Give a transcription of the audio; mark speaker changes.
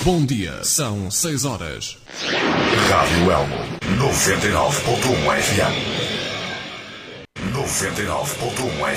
Speaker 1: Bom dia, são 6 horas.
Speaker 2: Rádio Elmo, 99.1 FM. 99.1 FM.